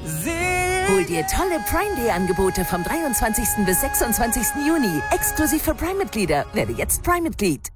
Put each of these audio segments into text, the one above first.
Hol dir tolle Prime Day Angebote vom 23. bis 26. Juni. Exklusiv für Prime-Mitglieder. Werde jetzt Prime-Mitglied.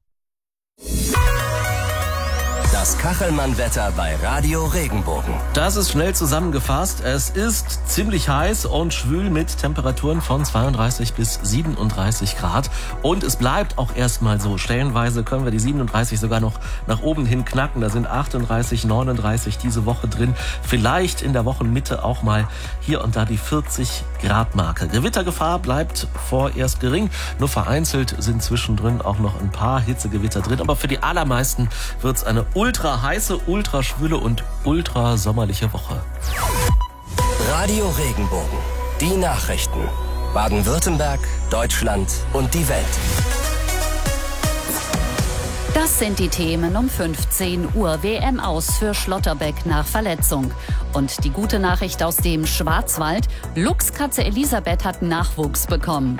Das Kachelmann-Wetter bei Radio Regenbogen. Das ist schnell zusammengefasst. Es ist ziemlich heiß und schwül mit Temperaturen von 32 bis 37 Grad. Und es bleibt auch erstmal so. Stellenweise können wir die 37 sogar noch nach oben hin knacken. Da sind 38, 39 diese Woche drin. Vielleicht in der Wochenmitte auch mal hier und da die 40 Grad Marke. Gewittergefahr bleibt vorerst gering. Nur vereinzelt sind zwischendrin auch noch ein paar Hitzegewitter drin. Aber für die allermeisten wird es eine ultra heiße, ultra schwüle und ultra sommerliche Woche. Radio Regenbogen. Die Nachrichten. Baden-Württemberg, Deutschland und die Welt. Das sind die Themen um 15 Uhr. WM aus für Schlotterbeck nach Verletzung. Und die gute Nachricht aus dem Schwarzwald. Luchskatze Elisabeth hat Nachwuchs bekommen.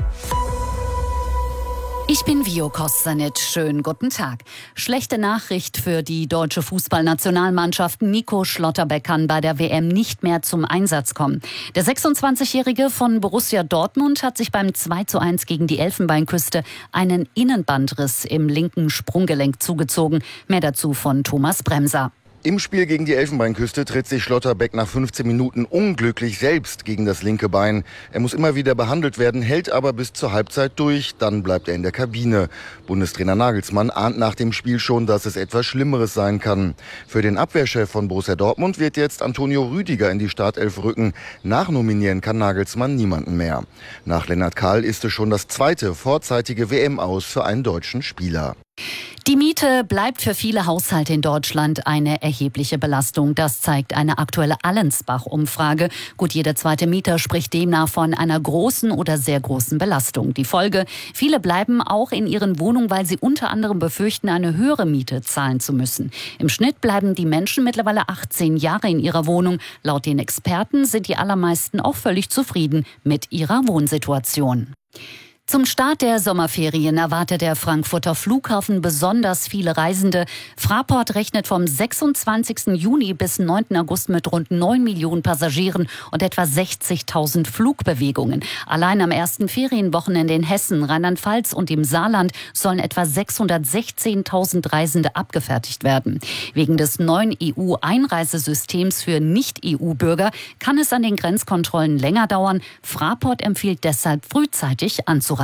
Ich bin Vio Kostanit. Schönen guten Tag. Schlechte Nachricht für die deutsche Fußballnationalmannschaft. Nico Schlotterbeck kann bei der WM nicht mehr zum Einsatz kommen. Der 26-Jährige von Borussia Dortmund hat sich beim 2:1 gegen die Elfenbeinküste einen Innenbandriss im linken Sprunggelenk zugezogen. Mehr dazu von Thomas Bremser. Im Spiel gegen die Elfenbeinküste tritt sich Schlotterbeck nach 15 Minuten unglücklich selbst gegen das linke Bein. Er muss immer wieder behandelt werden, hält aber bis zur Halbzeit durch. Dann bleibt er in der Kabine. Bundestrainer Nagelsmann ahnt nach dem Spiel schon, dass es etwas Schlimmeres sein kann. Für den Abwehrchef von Borussia Dortmund wird jetzt Antonio Rüdiger in die Startelf rücken. Nachnominieren kann Nagelsmann niemanden mehr. Nach Lennart Kahl ist es schon das zweite vorzeitige WM-Aus für einen deutschen Spieler. Die Miete bleibt für viele Haushalte in Deutschland eine erhebliche Belastung. Das zeigt eine aktuelle Allensbach-Umfrage. Gut jeder zweite Mieter spricht demnach von einer großen oder sehr großen Belastung. Die Folge: Viele bleiben auch in ihren Wohnungen, weil sie unter anderem befürchten, eine höhere Miete zahlen zu müssen. Im Schnitt bleiben die Menschen mittlerweile 18 Jahre in ihrer Wohnung. Laut den Experten sind die allermeisten auch völlig zufrieden mit ihrer Wohnsituation. Zum Start der Sommerferien erwartet der Frankfurter Flughafen besonders viele Reisende. Fraport rechnet vom 26. Juni bis 9. August mit rund 9 Millionen Passagieren und etwa 60.000 Flugbewegungen. Allein am ersten Ferienwochenende in Hessen, Rheinland-Pfalz und im Saarland sollen etwa 616.000 Reisende abgefertigt werden. Wegen des neuen EU-Einreisesystems für Nicht-EU-Bürger kann es an den Grenzkontrollen länger dauern. Fraport empfiehlt deshalb frühzeitig anzureisen.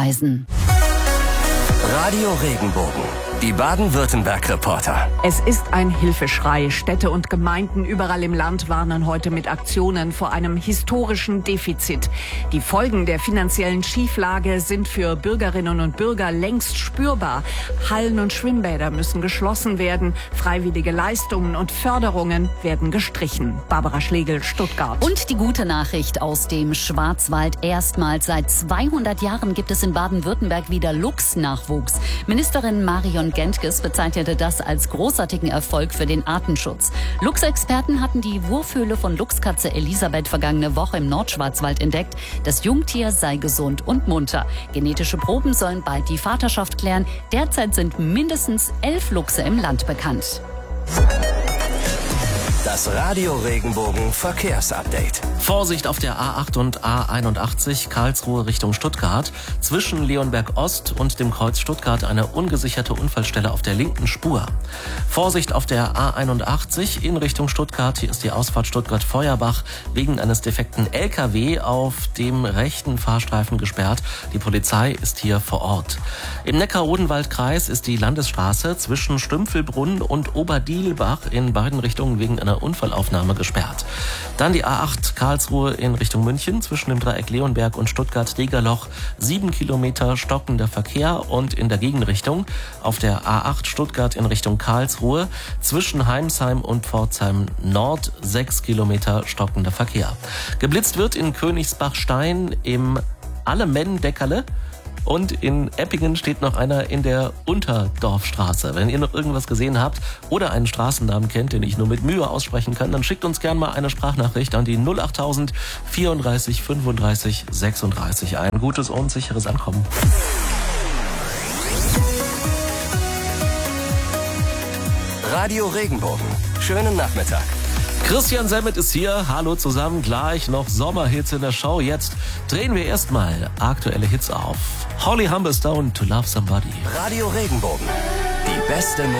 Radio Regenbogen. Die Baden-Württemberg-Reporter. Es ist ein Hilfeschrei. Städte und Gemeinden überall im Land warnen heute mit Aktionen vor einem historischen Defizit. Die Folgen der finanziellen Schieflage sind für Bürgerinnen und Bürger längst spürbar. Hallen und Schwimmbäder müssen geschlossen werden. Freiwillige Leistungen und Förderungen werden gestrichen. Barbara Schlegel, Stuttgart. Und die gute Nachricht aus dem Schwarzwald. Erstmals seit 200 Jahren gibt es in Baden-Württemberg wieder Luchsnachwuchs. Ministerin Marion Gentges bezeichnete das als großartigen Erfolg für den Artenschutz. Luchsexperten hatten die Wurfhöhle von Luchskatze Elisabeth vergangene Woche im Nordschwarzwald entdeckt. Das Jungtier sei gesund und munter. Genetische Proben sollen bald die Vaterschaft klären. Derzeit sind mindestens 11 Luchse im Land bekannt. Das Radio Regenbogen Verkehrsupdate. Vorsicht auf der A8 und A81 Karlsruhe Richtung Stuttgart. Zwischen Leonberg Ost und dem Kreuz Stuttgart eine ungesicherte Unfallstelle auf der linken Spur. Vorsicht auf der A81 in Richtung Stuttgart. Hier ist die Ausfahrt Stuttgart-Feuerbach wegen eines defekten LKW auf dem rechten Fahrstreifen gesperrt. Die Polizei ist hier vor Ort. Im Neckar-Odenwald-Kreis ist die Landesstraße zwischen Stümpfelbrunn und Oberdielbach in beiden Richtungen wegen einer Unfallaufnahme gesperrt. Dann die A8 Karlsruhe in Richtung München zwischen dem Dreieck Leonberg und Stuttgart-Degerloch 7 Kilometer stockender Verkehr und in der Gegenrichtung auf der A8 Stuttgart in Richtung Karlsruhe zwischen Heimsheim und Pforzheim Nord 6 Kilometer stockender Verkehr. Geblitzt wird in Königsbach-Stein im Allemenn-Deckerle. Und in Eppingen steht noch einer in der Unterdorfstraße. Wenn ihr noch irgendwas gesehen habt oder einen Straßennamen kennt, den ich nur mit Mühe aussprechen kann, dann schickt uns gerne mal eine Sprachnachricht an die 08000 34 35 36. Ein gutes und sicheres Ankommen. Radio Regenbogen. Schönen Nachmittag. Christian Semmet ist hier. Hallo zusammen. Gleich noch Sommerhits in der Show. Jetzt drehen wir erstmal aktuelle Hits auf. Holly Humberstone, To Love Somebody. Radio Regenbogen. Die beste Musik.